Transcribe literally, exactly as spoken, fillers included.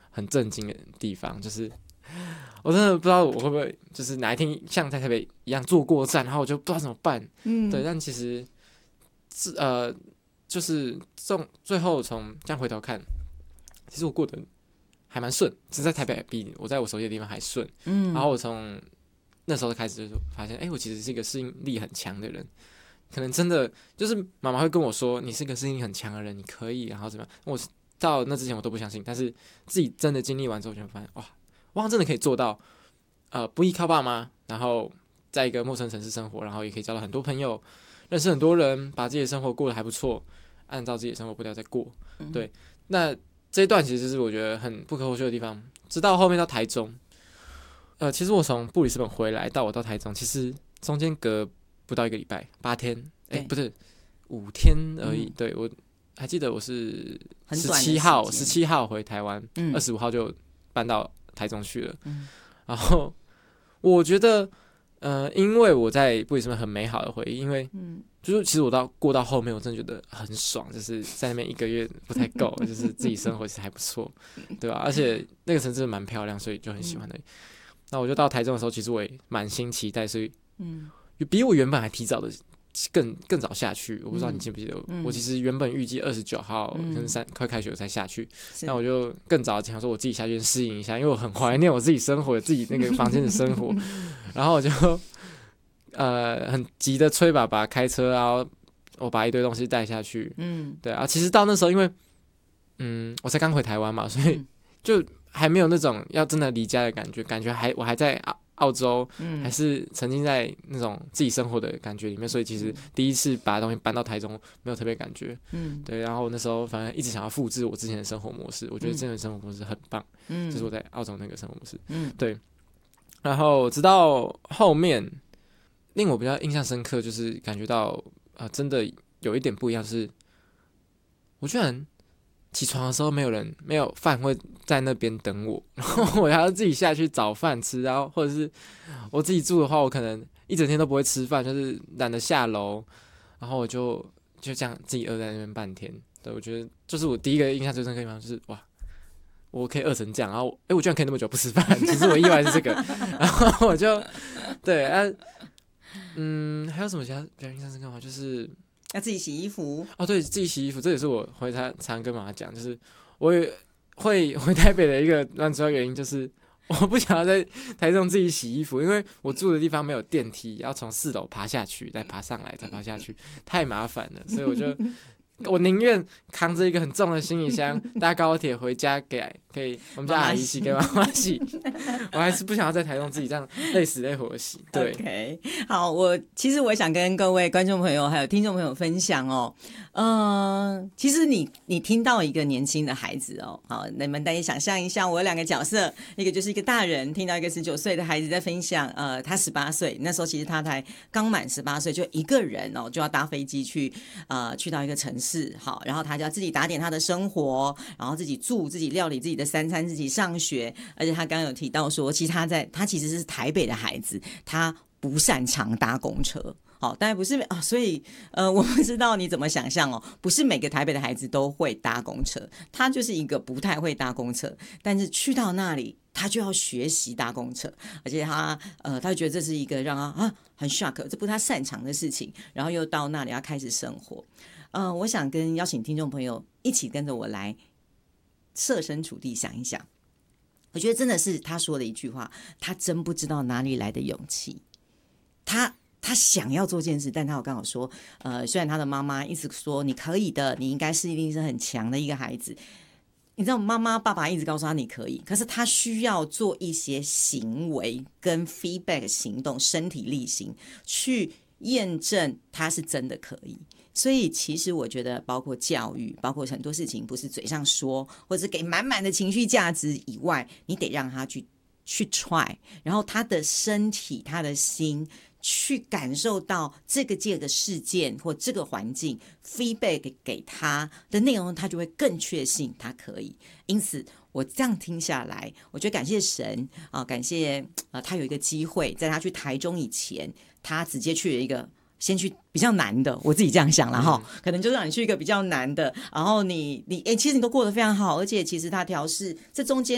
很震惊的地方，就是我真的不知道我会不会就是哪一天像在台北一样坐过站，然后我就不知道怎么办。嗯，对，但其实呃，就是从最后从这样回头看，其实我过得还蛮顺，只是在台北比我在我熟悉的地方还顺。嗯，然后我从那时候开始就发现，哎、欸，我其实是一个适应力很强的人。可能真的就是妈妈会跟我说，你是一个适应力很强的人，你可以，然后怎么样？我到那之前我都不相信，但是自己真的经历完之后，就发现哇，我好像真的可以做到，呃，不依靠爸妈，然后在一个陌生城市生活，然后也可以交到很多朋友，认识很多人，把自己的生活过得还不错，按照自己的生活步调在过。嗯、对，那这一段其实是我觉得很不可或缺的地方。直到后面到台中，呃，其实我从布里斯本回来到我到台中，其实中间隔不到一个礼拜，八天，哎、欸，不是五天而已。嗯、对，我还记得我是十七号，十七号回台湾，二十五号就搬到台中去了。嗯、然后我觉得，呃，因为我在布里斯本很美好的回忆，因为，嗯、就是其实我到过到后面，我真的觉得很爽，就是在那边一个月不太够，就是自己生活其实还不错，对吧？而且那个城市蛮漂亮，所以就很喜欢那里。嗯、那我就到台中的时候，其实我也满心期待，所以，嗯。比我原本还提早的更更早下去，我不知道你记不记得，嗯、我其实原本预计二十九号跟三快开学我才下去，那我就更早想说我自己下去适应一下，因为我很怀念我自己生活自己那个房间的生活，然后我就呃很急的催爸爸开车，然后我把一堆东西带下去，嗯，对啊，其实到那时候因为嗯我才刚回台湾嘛，所以就还没有那种要真的离家的感觉，感觉还我还在啊。澳洲、嗯、还是沉浸在那种自己生活的感觉里面，所以其实第一次把东西搬到台中没有特别感觉，嗯，对。然后那时候反正一直想要复制我之前的生活模式，我觉得这样的生活模式很棒，嗯，就是我在澳洲那个生活模式，嗯，对。然后直到后面令我比较印象深刻，就是感觉到啊、呃，真的有一点不一样，是我居然起床的时候没有人没有饭会在那边等我，然后我还要自己下去找饭吃，然后或者是我自己住的话，我可能一整天都不会吃饭，就是懒得下楼，然后我就就这样自己饿在那边半天。对，我觉得就是我第一个印象最深刻的地方就是哇，我可以饿成这样，然后哎，我居然可以那么久不吃饭，其实我意外是这个，然后我就对啊，嗯，还有什么其他比较印象深刻吗？就是要自己洗衣服哦，对，自己洗衣服，这也是我回台常跟妈妈讲，就是我也会回台北的一个蛮主要原因，就是我不想要在台中自己洗衣服，因为我住的地方没有电梯，要从四楼爬下去，再爬上来，再爬下去，太麻烦了，所以我就我宁愿扛着一个很重的行李箱搭高铁回家给给我们家阿姨洗，给妈妈洗，我还是不想要在台中自己这样累死累活的洗。对 ，OK， 好，我其实我想跟各位观众朋友还有听众朋友分享哦，呃，其实你你听到一个年轻的孩子哦，好，你们大家想象一下，我有两个角色，一个就是一个大人，听到一个十九岁的孩子在分享，呃，他十八岁，那时候其实他才刚满十八岁，就一个人哦，就要搭飞机去呃去到一个城市，好，然后他就要自己打点他的生活，然后自己住，自己料理自己的三餐，自己上学，而且他刚刚有提到说，其实他在他其实是台北的孩子，他不擅长搭公车。好，当然不是啊，所以呃，我不知道你怎么想象哦，不是每个台北的孩子都会搭公车，他就是一个不太会搭公车，但是去到那里，他就要学习搭公车，而且他呃，他觉得这是一个让他啊很 shock， 这不是他擅长的事情，然后又到那里要开始生活。呃，我想跟邀请听众朋友一起跟着我来设身处地想一想，我觉得真的是他说的一句话，他真不知道哪里来的勇气，他。他想要做件事，但他有刚好说，呃，虽然他的妈妈一直说你可以的，你应该是一定是很强的一个孩子，你知道妈妈爸爸一直告诉他你可以，可是他需要做一些行为跟 feedback 行动，身体力行去验证他是真的可以。所以其实我觉得包括教育，包括很多事情不是嘴上说，或者是给满满的情绪价值以外，你得让他去去 try， 然后他的身体他的心去感受到这个界的事件或这个环境 feedback 给他的内容，他就会更确信他可以。因此我这样听下来，我觉得感谢神啊，感谢啊，他有一个机会，在他去台中以前，他直接去了一个先去比较难的，我自己这样想啦哈、嗯，可能就让你去一个比较难的，然后你你哎、欸，其实你都过得非常好，而且其实他调试这中间